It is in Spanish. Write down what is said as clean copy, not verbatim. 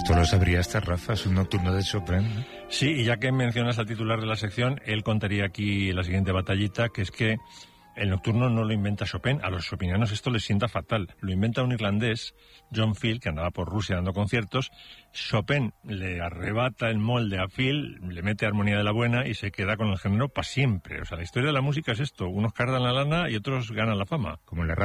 Esto lo sabría hasta Rafa, es un nocturno de Chopin, ¿no? Sí, y ya que mencionas al titular de la sección, él contaría aquí la siguiente batallita, que es que el nocturno no lo inventa Chopin, a los chopinianos esto les sienta fatal. Lo inventa un irlandés, John Field, que andaba por Rusia dando conciertos. Chopin le arrebata el molde a Field, le mete armonía de la buena y se queda con el género para siempre. O sea, la historia de la música es esto, unos cargan la lana y otros ganan la fama. Como en la